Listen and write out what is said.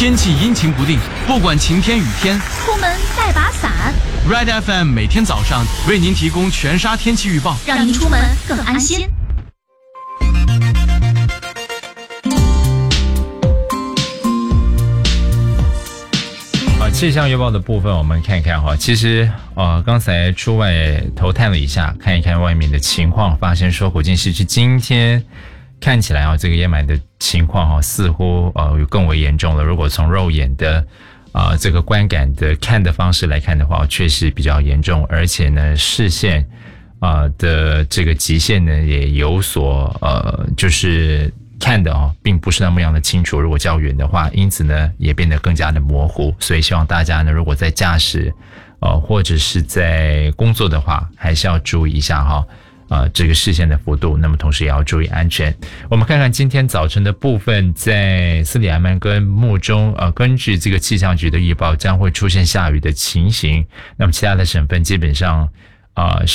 天气阴晴不定，不管晴天雨天， 出门带把伞。 Red FM 每天早上为您提供全沙天气预报， 让您出门更安心。 气象预报的部分我们看一看哈，其实刚才出外头探了一下，看一看外面的情况，发现说国境市区今天看起来这个淹霾的情况似乎更为严重了。如果从肉眼的这个观感的看的方式来看的话，确实比较严重，而且呢视线的这个极限呢也有所就是看的并不是那么样的清楚，如果较远的话，因此呢也变得更加的模糊。所以希望大家呢如果在驾驶或者是在工作的话，还是要注意一下这个视线的幅度，那么同时也要注意安全。我们看看今天早晨的部分，在斯里兰曼跟木中根据这个气象局的预报将会出现下雨的情形，那么其他的省份基本上